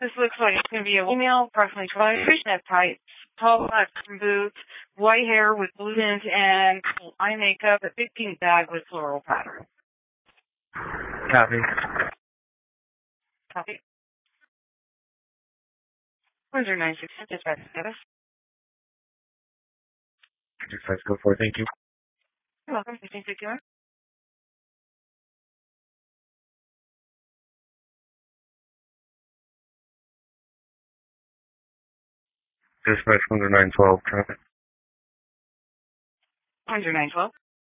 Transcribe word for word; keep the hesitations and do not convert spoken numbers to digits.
This looks like it's going to be a female, approximately twenty, fishnet tights, tall black boots, white hair with blue tint, and eye makeup, a big pink bag with floral pattern. Copy. Copy. one zero nine six, dispatch status. Dispatch, go for it. Thank you. You're welcome. fifteen fifty-one. Dispatch one zero nine twelve, traffic. one zero nine twelve.